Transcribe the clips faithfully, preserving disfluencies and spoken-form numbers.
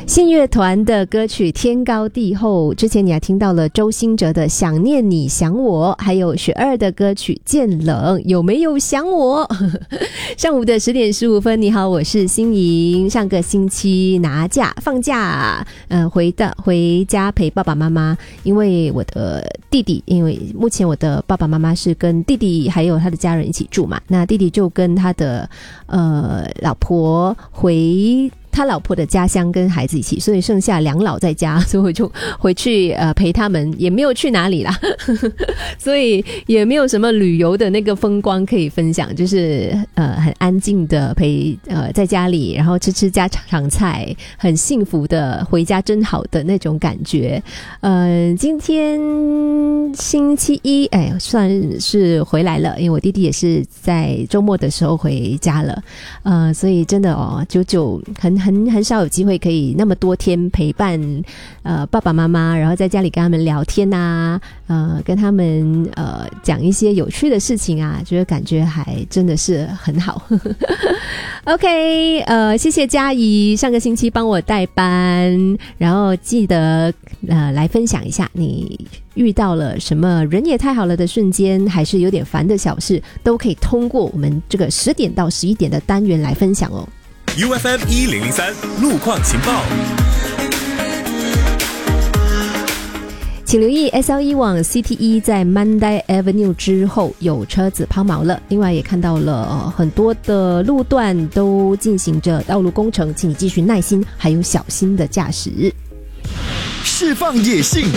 信乐团的歌曲《天高地厚》，之前你还听到了周兴哲的《想念你想我》，还有雪儿的歌曲《渐冷》，有没有想我？上午的十点十五分，你好，我是欣莹。上个星期拿假放假，呃，回到回家陪爸爸妈妈，因为我的弟弟，因为目前我的爸爸妈妈是跟弟弟还有他的家人一起住嘛，那弟弟就跟他的呃老婆回他老婆的家乡跟孩子一起，所以剩下两老在家，所以我就回去呃陪他们，也没有去哪里啦所以也没有什么旅游的那个风光可以分享，就是呃很安静的陪呃在家里，然后吃吃家常菜，很幸福的回家真好的那种感觉。呃今天星期一，哎算是回来了，因为我弟弟也是在周末的时候回家了，呃所以真的哦，久久很很很少有机会可以那么多天陪伴呃爸爸妈妈，然后在家里跟他们聊天啊，呃跟他们呃讲一些有趣的事情啊，觉得感觉还真的是很好OK， 呃谢谢嘉怡上个星期帮我代班，然后记得呃来分享一下你遇到了什么人也太好了的瞬间，还是有点烦的小事，都可以通过我们这个十点到十一点的单元来分享哦。 U F M 一零零三路况情报， 请留意 S L 一 往 C T 一 在 Mandai Avenue 之后有车子抛锚了，另外也看到了、呃、很多的路段都进行着道路工程，请你继续耐心还有小心的驾驶。 释放野性，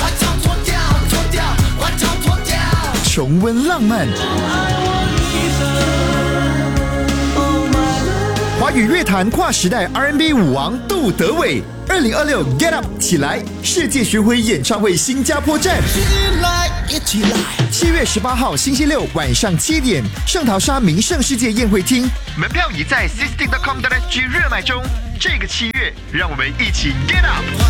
重温浪漫，华语乐坛跨时代 R and B 舞王杜德伟，二零二六 Get Up 起来世界巡回演唱会新加坡站，七月十八号星期六晚上七点，圣淘沙名胜世界宴会厅，门票已在 systing dot com dot s g 热卖中。这个七月，让我们一起 Get Up。